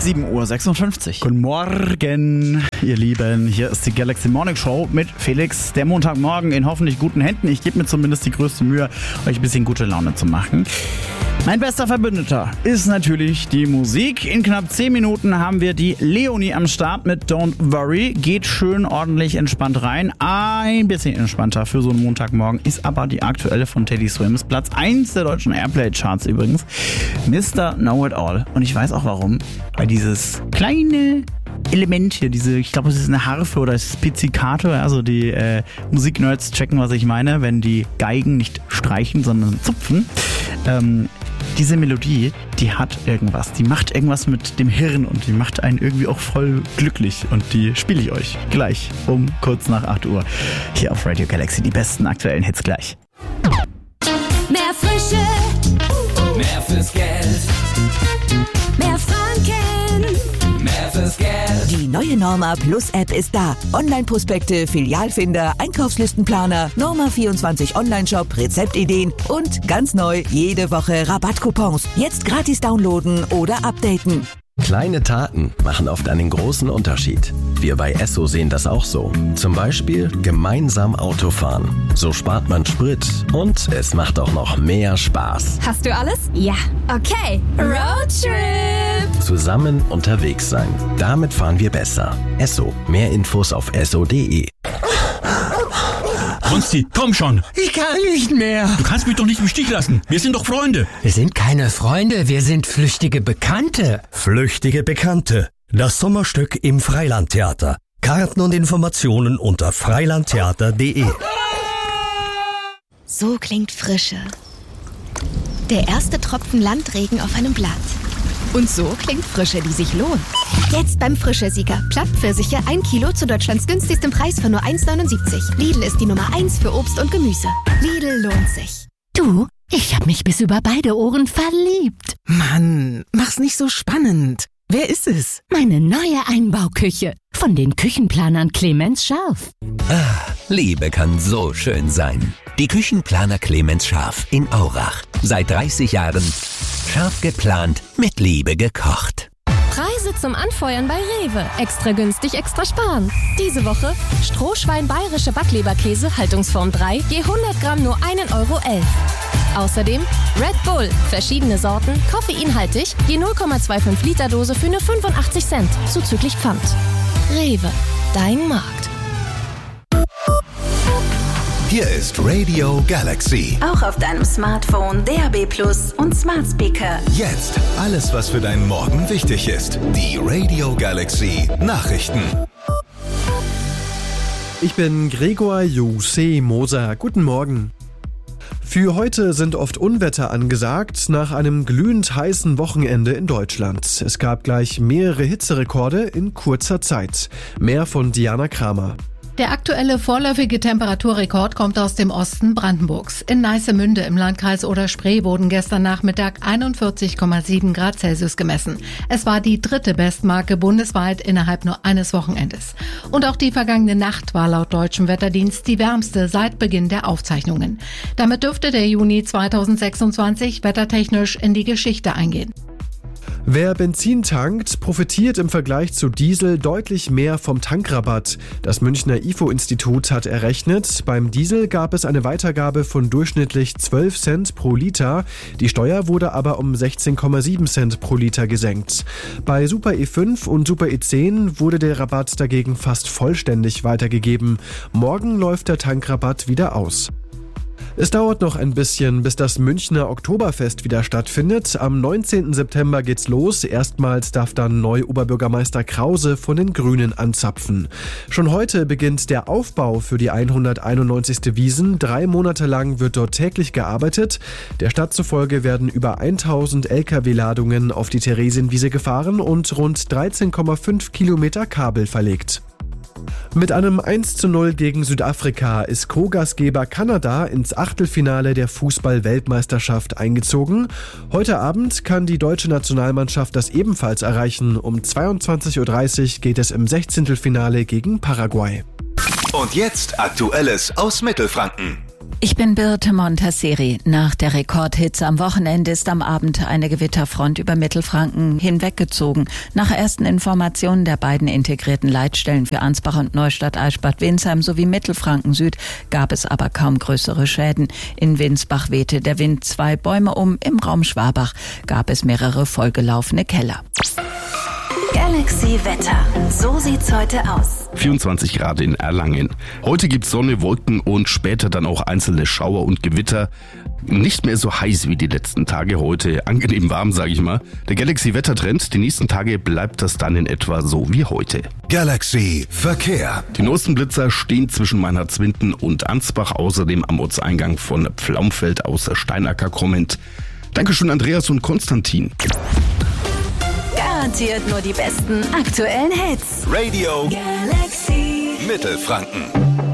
7:56 Uhr. Guten Morgen, ihr Lieben. Hier ist die Galaxy Morning Show mit Felix. Der Montagmorgen in hoffentlich guten Händen. Ich gebe mir zumindest die größte Mühe, euch ein bisschen gute Laune zu machen. Mein bester Verbündeter ist natürlich die Musik. In knapp 10 Minuten haben wir die Leonie am Start mit Don't Worry. Geht schön ordentlich entspannt rein. Ein bisschen entspannter für so einen Montagmorgen ist aber die aktuelle von Teddy Swims. Platz 1 der deutschen Airplay-Charts übrigens. Mr. Know It All. Und ich weiß auch warum. Weil dieses kleine Element hier, ich glaube, es ist eine Harfe oder es ist Pizzicato, also die Musiknerds checken, was ich meine, wenn die Geigen nicht streichen, sondern zupfen. Diese Melodie, die hat irgendwas, die macht irgendwas mit dem Hirn und die macht einen irgendwie auch voll glücklich und die spiele ich euch gleich um kurz nach 8 Uhr hier auf Radio Galaxy, die besten aktuellen Hits gleich. Mehr Frische, mehr fürs Geld, mehr Franken, mehr fürs Geld. Die neue Norma Plus App ist da. Online-Prospekte, Filialfinder, Einkaufslistenplaner, Norma 24 Online-Shop, Rezeptideen und ganz neu jede Woche Rabattcoupons. Jetzt gratis downloaden oder updaten. Kleine Taten machen oft einen großen Unterschied. Wir bei Esso sehen das auch so. Zum Beispiel gemeinsam Autofahren. So spart man Sprit und es macht auch noch mehr Spaß. Hast du alles? Ja. Okay, Roadtrip! Zusammen unterwegs sein. Damit fahren wir besser. Esso. Mehr Infos auf esso.de. Konsti, komm schon. Ich kann nicht mehr. Du kannst mich doch nicht im Stich lassen. Wir sind doch Freunde. Wir sind keine Freunde, wir sind flüchtige Bekannte. Flüchtige Bekannte. Das Sommerstück im Freilandtheater. Karten und Informationen unter freilandtheater.de. So klingt Frische. Der erste Tropfen Landregen auf einem Blatt. Und so klingt Frische, die sich lohnt. Jetzt beim Frische-Sieger. Plattpfirsiche 1 Kilo zu Deutschlands günstigstem Preis von nur 1,79. Lidl ist die Nummer 1 für Obst und Gemüse. Lidl lohnt sich. Du, ich hab mich bis über beide Ohren verliebt. Mann, mach's nicht so spannend. Wer ist es? Meine neue Einbauküche. Von den Küchenplanern Clemens Scharf. Liebe kann so schön sein. Die Küchenplaner Clemens Scharf in Aurach. Seit 30 Jahren scharf geplant, mit Liebe gekocht. Preise zum Anfeuern bei Rewe. Extra günstig, extra sparen. Diese Woche Strohschwein bayerische Backleberkäse, Haltungsform 3, je 100 Gramm nur 1,11 Euro. Außerdem Red Bull, verschiedene Sorten, koffeinhaltig, je 0,25 Liter Dose für nur 85 Cent, zuzüglich Pfand. Rewe, dein Markt. Hier ist Radio Galaxy. Auch auf deinem Smartphone, DAB+ und Smart Speaker. Jetzt alles, was für deinen Morgen wichtig ist. Die Radio Galaxy Nachrichten. Ich bin Gregor Jose Moser. Guten Morgen. Für heute sind oft Unwetter angesagt, nach einem glühend heißen Wochenende in Deutschland. Es gab gleich mehrere Hitzerekorde in kurzer Zeit. Mehr von Diana Kramer. Der aktuelle vorläufige Temperaturrekord kommt aus dem Osten Brandenburgs. In Neissemünde im Landkreis Oder-Spree wurden gestern Nachmittag 41,7 Grad Celsius gemessen. Es war die 3. Bestmarke bundesweit innerhalb nur eines Wochenendes. Und auch die vergangene Nacht war laut deutschem Wetterdienst die wärmste seit Beginn der Aufzeichnungen. Damit dürfte der Juni 2026 wettertechnisch in die Geschichte eingehen. Wer Benzin tankt, profitiert im Vergleich zu Diesel deutlich mehr vom Tankrabatt. Das Münchner IFO-Institut hat errechnet, beim Diesel gab es eine Weitergabe von durchschnittlich 12 Cent pro Liter. Die Steuer wurde aber um 16,7 Cent pro Liter gesenkt. Bei Super E5 und Super E10 wurde der Rabatt dagegen fast vollständig weitergegeben. Morgen läuft der Tankrabatt wieder aus. Es dauert noch ein bisschen, bis das Münchner Oktoberfest wieder stattfindet. Am 19. September geht's los. Erstmals darf dann Neu-Oberbürgermeister Krause von den Grünen anzapfen. Schon heute beginnt der Aufbau für die 191. Wiesn. 3 Monate lang wird dort täglich gearbeitet. Der Stadt zufolge werden über 1000 Lkw-Ladungen auf die Theresienwiese gefahren und rund 13,5 Kilometer Kabel verlegt. Mit einem 1:0 gegen Südafrika ist Co-Gastgeber Kanada ins Achtelfinale der Fußball-Weltmeisterschaft eingezogen. Heute Abend kann die deutsche Nationalmannschaft das ebenfalls erreichen. Um 22:30 Uhr geht es im 16. Finale gegen Paraguay. Und jetzt Aktuelles aus Mittelfranken. Ich bin Birte Montasseri. Nach der Rekordhitze am Wochenende ist am Abend eine Gewitterfront über Mittelfranken hinweggezogen. Nach ersten Informationen der beiden integrierten Leitstellen für Ansbach und Neustadt-Eichstätt-Winsheim sowie Mittelfranken Süd gab es aber kaum größere Schäden. In Winsbach wehte der Wind 2 Bäume um. Im Raum Schwabach gab es mehrere vollgelaufene Keller. Galaxy Wetter. So sieht's heute aus. 24 Grad in Erlangen. Heute gibt's Sonne, Wolken und später dann auch einzelne Schauer und Gewitter. Nicht mehr so heiß wie die letzten Tage. Heute angenehm warm, sage ich mal. Der Galaxy-Wettertrend, die nächsten Tage bleibt das dann in etwa so wie heute. Galaxy Verkehr. Die neuesten Blitzer stehen zwischen Meinhardswinden und Ansbach, außerdem am Ortseingang von Pflaumfeld aus Steinacker kommend. Dankeschön Andreas und Konstantin. Garantiert nur die besten aktuellen Hits. Radio Galaxy Mittelfranken.